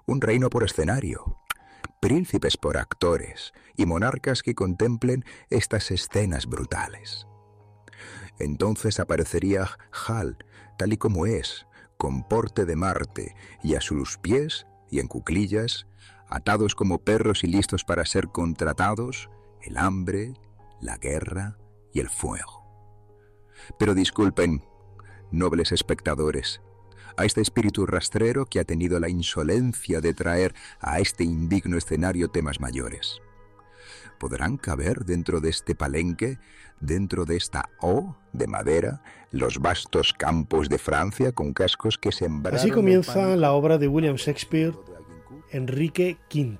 un reino por escenario, príncipes por actores y monarcas que contemplen estas escenas brutales. Entonces aparecería Hal, tal y como es, con porte de Marte y a sus pies y en cuclillas, atados como perros y listos para ser contratados, el hambre, la guerra y el fuego. Pero disculpen, nobles espectadores, a este espíritu rastrero que ha tenido la insolencia de traer a este indigno escenario temas mayores. ¿Podrán caber dentro de este palenque, dentro de esta O de madera, los vastos campos de Francia con cascos que sembraron... Así comienza la obra de William Shakespeare, Enrique V.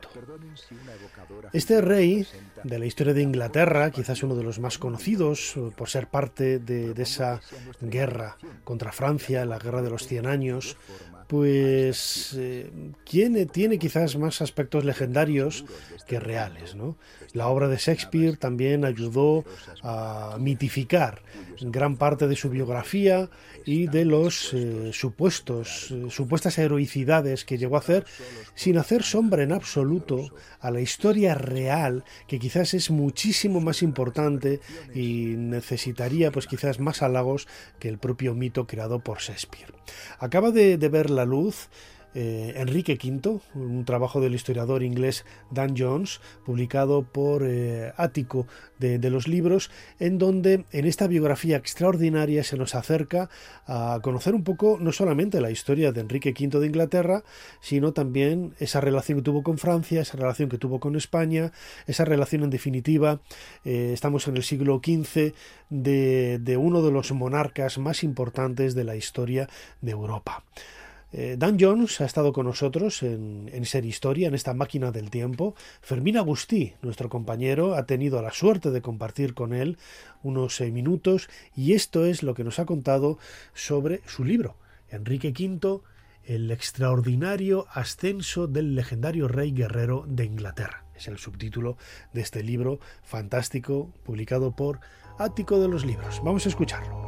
Este rey de la historia de Inglaterra, quizás uno de los más conocidos por ser parte de esa guerra contra Francia, la guerra de los 100 años, pues tiene quizás más aspectos legendarios que reales, ¿no? La obra de Shakespeare también ayudó a mitificar gran parte de su biografía y de los supuestas heroicidades que llegó a hacer, sin hacer sombra en absoluto a la historia real, que quizás es muchísimo más importante y necesitaría pues quizás más halagos que el propio mito creado por Shakespeare. Acaba de ver la luz Enrique V, un trabajo del historiador inglés Dan Jones, publicado por Ático de los libros, en donde en esta biografía extraordinaria se nos acerca a conocer un poco no solamente la historia de Enrique V de Inglaterra, sino también esa relación que tuvo con Francia, esa relación que tuvo con España, esa relación en definitiva, estamos en el siglo XV, de uno de los monarcas más importantes de la historia de Europa. Dan Jones ha estado con nosotros en Ser Historia, en esta máquina del tiempo. Fermín Agustí, nuestro compañero, ha tenido la suerte de compartir con él unos minutos, y esto es lo que nos ha contado sobre su libro, Enrique V, el extraordinario ascenso del legendario rey guerrero de Inglaterra. Es el subtítulo de este libro fantástico, publicado por Ático de los Libros. Vamos a escucharlo.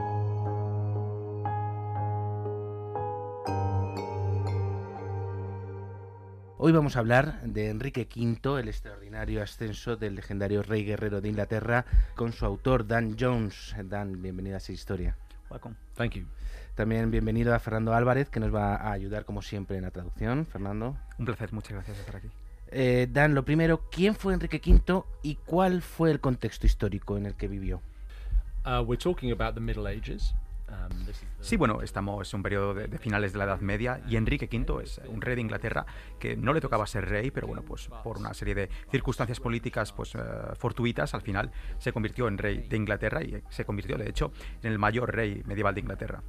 Hoy vamos a hablar de Enrique V, el extraordinario ascenso del legendario rey guerrero de Inglaterra, con su autor Dan Jones. Dan, bienvenido a Ser Historia. Welcome. Thank you. También bienvenido a Fernando Álvarez, que nos va a ayudar como siempre en la traducción. Fernando. Un placer, muchas gracias por estar aquí. Dan, lo primero, ¿quién fue Enrique V y cuál fue el contexto histórico en el que vivió? We're talking about the Middle Ages. Sí, bueno, estamos en un periodo de finales de la Edad Media, y Enrique V es un rey de Inglaterra que no le tocaba ser rey, pero bueno, pues por una serie de circunstancias políticas fortuitas, al final se convirtió en rey de Inglaterra y se convirtió, de hecho, en el mayor rey medieval de Inglaterra.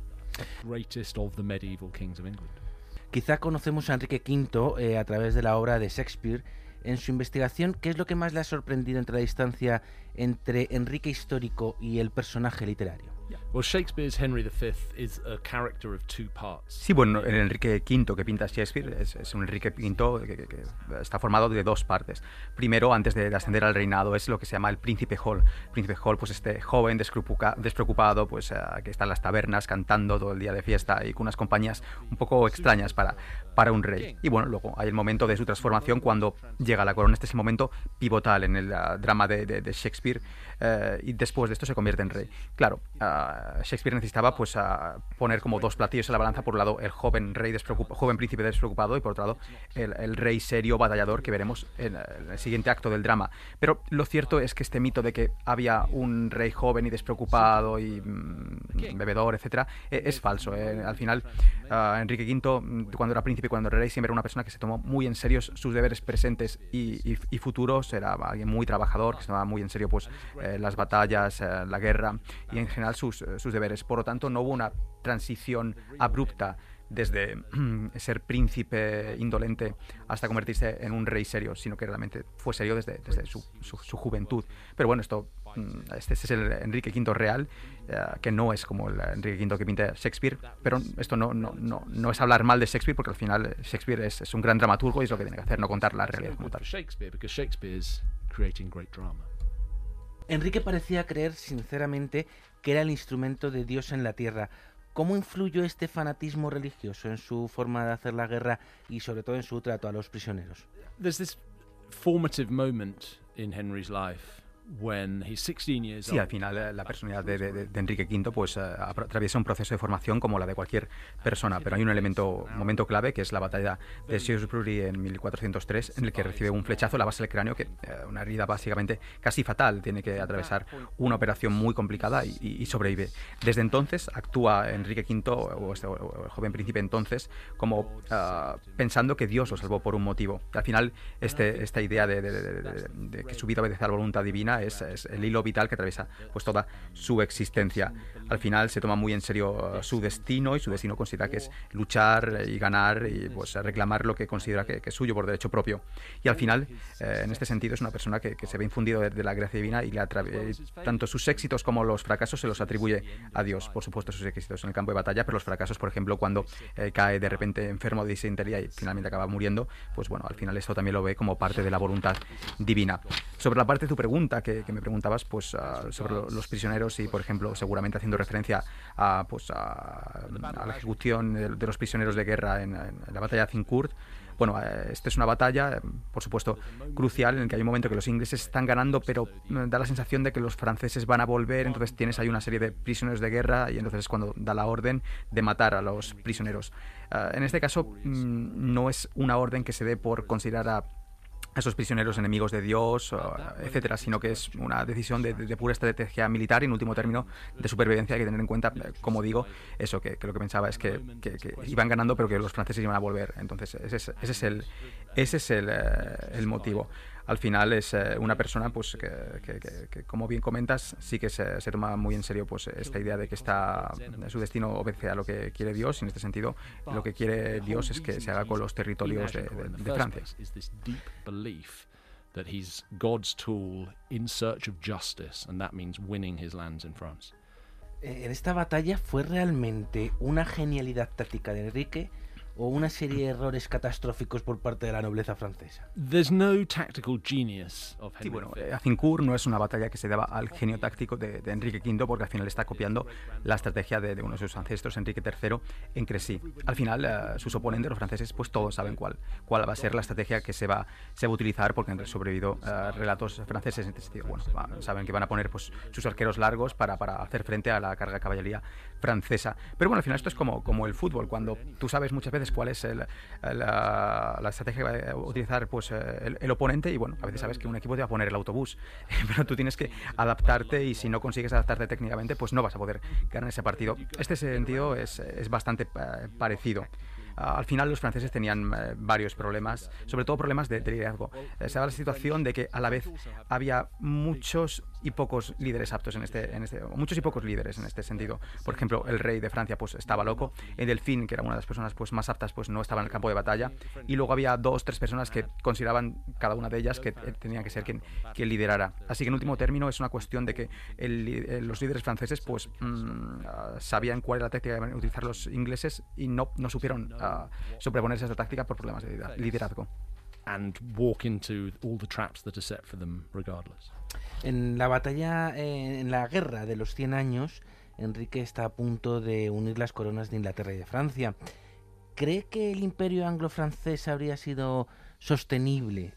Quizá conocemos a Enrique V a través de la obra de Shakespeare. En su investigación, ¿qué es lo que más le ha sorprendido entre la distancia entre Enrique histórico y el personaje literario? Sí, bueno, el Enrique V que pinta Shakespeare es un Enrique V que está formado de dos partes. Primero, antes de ascender al reinado, es lo que se llama el Príncipe Hall. Príncipe Hall, pues este joven despreocupado, pues que está en las tabernas cantando todo el día de fiesta y con unas compañías un poco extrañas para un rey. Y bueno, luego hay el momento de su transformación cuando llega a la corona. Este es el momento pivotal en el drama de Shakespeare, y después de esto se convierte en rey. Claro, Shakespeare necesitaba pues poner como dos platillos en la balanza: por un lado el joven príncipe despreocupado, y por otro lado el rey serio batallador que veremos en el siguiente acto del drama. Pero lo cierto es que este mito de que había un rey joven y despreocupado y bebedor, etcétera, es falso. Al final Enrique V, cuando era príncipe, cuando era rey, siempre era una persona que se tomó muy en serio sus deberes presentes y futuros. Era alguien muy trabajador, que se tomaba muy en serio pues las batallas, la guerra y en general sus deberes. Por lo tanto, no hubo una transición abrupta desde ser príncipe indolente hasta convertirse en un rey serio, sino que realmente fue serio desde su juventud. Pero bueno, este es el Enrique V real, que no es como el Enrique V que pinta Shakespeare. Pero esto no es hablar mal de Shakespeare, porque al final Shakespeare es un gran dramaturgo y es lo que tiene que hacer, no contar la realidad como tal. Enrique parecía creer sinceramente que era el instrumento de Dios en la tierra. ¿Cómo influyó este fanatismo religioso en su forma de hacer la guerra y sobre todo en su trato a los prisioneros? There's this formative moment in Henry's life when he's 16 years old. Sí, al final la personalidad de Enrique V pues atraviesa un proceso de formación como la de cualquier persona, pero hay un momento clave que es la batalla de Shrewsbury en 1403, en el que recibe un flechazo en la base del cráneo, que una herida básicamente casi fatal, tiene que atravesar una operación muy complicada y sobrevive. Desde entonces actúa Enrique V, o el joven príncipe entonces, como pensando que Dios lo salvó por un motivo. Y al final esta idea de que su vida obedece a la voluntad divina es el hilo vital que atraviesa pues toda su existencia. Al final se toma muy en serio su destino, y su destino considera que es luchar y ganar y pues reclamar lo que considera que es suyo por derecho propio. Y al final, en este sentido, es una persona que se ve infundido de la gracia divina, y tanto sus éxitos como los fracasos se los atribuye a Dios. Por supuesto, sus éxitos en el campo de batalla, pero los fracasos, por ejemplo, cuando cae de repente enfermo de disentería y finalmente acaba muriendo, pues bueno, al final esto también lo ve como parte de la voluntad divina. Sobre la parte de tu pregunta que me preguntabas, pues sobre los prisioneros, y por ejemplo seguramente haciendo referencia a la ejecución de los prisioneros de guerra en la batalla de Azincourt. Bueno, esta es una batalla, por supuesto, crucial, en el que hay un momento que los ingleses están ganando, pero da la sensación de que los franceses van a volver. Entonces tienes ahí una serie de prisioneros de guerra, y entonces es cuando da la orden de matar a los prisioneros. En este caso no es una orden que se dé por considerar a esos prisioneros enemigos de Dios, etcétera, sino que es una decisión de pura estrategia militar y, en último término, de supervivencia. Hay que tener en cuenta, como digo, eso, que lo que pensaba es que iban ganando, pero que los franceses iban a volver. Entonces ese es el motivo. Al final es una persona pues que, como bien comentas, sí que se toma muy en serio pues esta idea de que su destino obedece a lo que quiere Dios, y en este sentido lo que quiere Dios es que se haga con los territorios de Francia. That he's God's tool in search of justice, and that means winning his lands in France. En esta batalla, ¿fue realmente una genialidad táctica de Enrique o una serie de errores catastróficos por parte de la nobleza francesa? There's no tactical genius of Henry. Sí, bueno, Azincourt no es una batalla que se deba al genio táctico de Enrique V, porque al final está copiando la estrategia de uno de sus ancestros, Enrique III, en Crecy. Al final, sus oponentes, los franceses, pues todos saben cuál va a ser la estrategia que se va a utilizar, porque han sobrevivido relatos franceses en este sentido. Bueno, saben que van a poner pues sus arqueros largos para hacer frente a la carga de caballería francesa. Pero bueno, al final esto es como el fútbol, cuando tú sabes muchas veces cuál es la estrategia que va a utilizar pues el oponente, y bueno, a veces sabes que un equipo te va a poner el autobús, pero tú tienes que adaptarte, y si no consigues adaptarte técnicamente, pues no vas a poder ganar ese partido. Este sentido es bastante parecido. Al final los franceses tenían varios problemas, sobre todo problemas de liderazgo. Se daba la situación de que a la vez había muchos y pocos líderes aptos muchos y pocos líderes en este sentido. Por ejemplo, el rey de Francia pues estaba loco, Delfín, que era una de las personas pues más aptas, pues no estaba en el campo de batalla, y luego había 2 o 3 personas que consideraban, cada una de ellas, que tenían que ser quien liderara. Así que en último término es una cuestión de que los líderes franceses pues sabían cuál era la táctica que iban a utilizar los ingleses, y no supieron sobreponerse a esa táctica por problemas de liderazgo. And walk into all the traps that are set for them regardless. En la batalla, en la guerra de los 100 años, Enrique está a punto de unir las coronas de Inglaterra y de Francia. ¿Cree que el imperio anglo-francés habría sido sostenible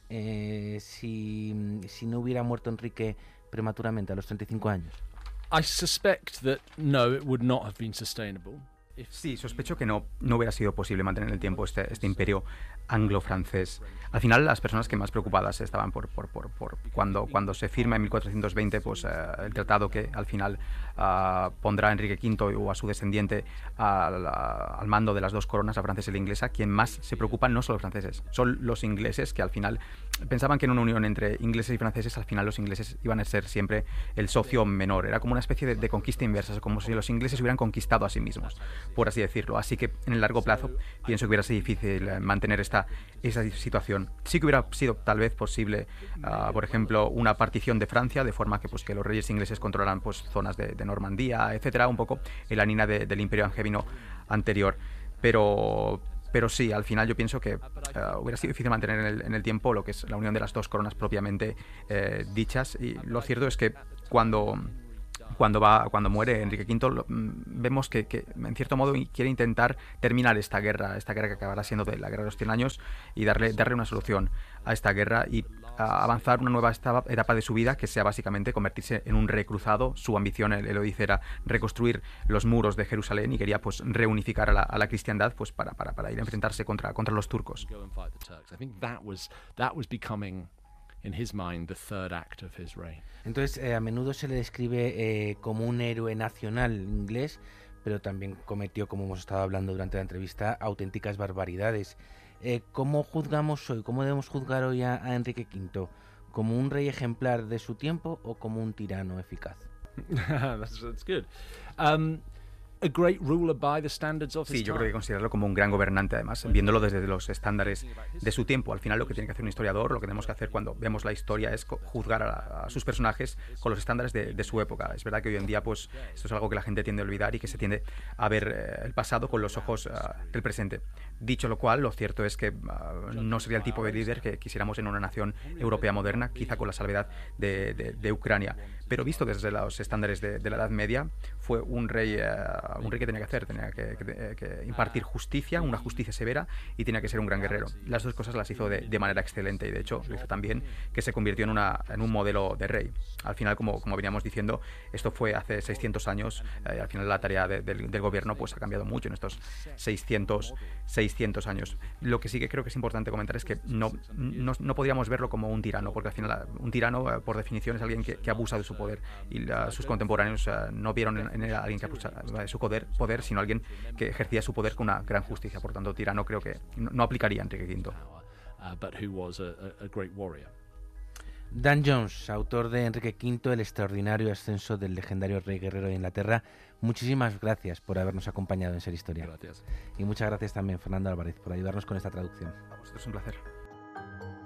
si no hubiera muerto Enrique prematuramente a los 35 años? I suspect that no, it would not have been sustainable. Sí, sospecho que no hubiera sido posible mantener en el tiempo este imperio anglo-francés. Al final, las personas que más preocupadas estaban por cuando se firma en 1420 pues el tratado que al final pondrá a Enrique V o a su descendiente al mando de las 2 coronas, la francesa y la inglesa. Quien más se preocupa no son los franceses, son los ingleses, que al final pensaban que en una unión entre ingleses y franceses, al final los ingleses iban a ser siempre el socio menor. Era como una especie de conquista inversa, como si los ingleses hubieran conquistado a sí mismos, por así decirlo. Así que en el largo plazo pienso que hubiera sido difícil mantener esa situación. Sí que hubiera sido tal vez posible, por ejemplo, una partición de Francia, de forma que los reyes ingleses controlaran pues zonas de Normandía, etcétera, un poco en la línea del imperio angevino anterior. Pero sí, al final yo pienso que hubiera sido difícil mantener en el tiempo lo que es la unión de las 2 coronas propiamente dichas. Y lo cierto es que cuando cuando muere Enrique V, vemos que en cierto modo quiere intentar terminar esta guerra que acabará siendo de la Guerra de los 100 años, y darle una solución a esta guerra y avanzar una nueva etapa de su vida, que sea básicamente convertirse en un rey cruzado. Su ambición, él lo dice, era reconstruir los muros de Jerusalén, y quería pues reunificar a la cristiandad, pues para ir a enfrentarse contra los turcos. Entonces, a menudo se le describe como un héroe nacional inglés, pero también cometió, como hemos estado hablando durante la entrevista, auténticas barbaridades. ¿Cómo juzgamos hoy? ¿Cómo debemos juzgar hoy a Enrique V? ¿Como un rey ejemplar de su tiempo o como un tirano eficaz? That's good. A great ruler by the standards of his Sí, yo time. creo que considerarlo como un gran gobernante, además, viéndolo desde los estándares de su tiempo. Al final, lo que tiene que hacer un historiador, lo que tenemos que hacer cuando vemos la historia, es juzgar a sus personajes con los estándares de su época. Es verdad que hoy en día, pues, esto es algo que la gente tiende a olvidar, y que se tiende a ver el pasado con los ojos del presente. Dicho lo cual, lo cierto es que no sería el tipo de líder que quisiéramos en una nación europea moderna, quizá con la salvedad de Ucrania. Pero visto desde los estándares de la Edad Media, fue un rey que tenía que impartir justicia, una justicia severa, y tenía que ser un gran guerrero. Las dos cosas las hizo de manera excelente, y de hecho lo hizo también que se convirtió en un modelo de rey. Al final, como veníamos diciendo, esto fue hace 600 años, al final la tarea del gobierno pues ha cambiado mucho en estos 600 años. Lo que sí que creo que es importante comentar es que no podríamos verlo como un tirano, porque al final un tirano, por definición, es alguien que abusa de su poder, y sus contemporáneos no vieron en él a alguien que abusa de su poder, sino alguien que ejercía su poder con una gran justicia. Por tanto, tirano creo que no aplicaría a Enrique V. But who was a great warrior. Dan Jones, autor de Enrique V, el extraordinario ascenso del legendario rey guerrero de Inglaterra, muchísimas gracias por habernos acompañado en Ser Historia. Gracias. Y muchas gracias también, Fernando Álvarez, por ayudarnos con esta traducción. A vosotros un placer.